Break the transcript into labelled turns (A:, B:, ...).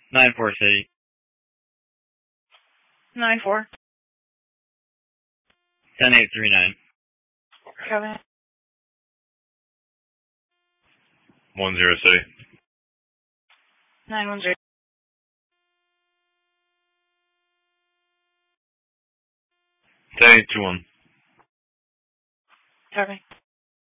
A: 9-4 City.
B: 9-4.
A: 10-839.
B: Copy.
C: 10 City.
B: 910.
C: 10-821.
B: Copy.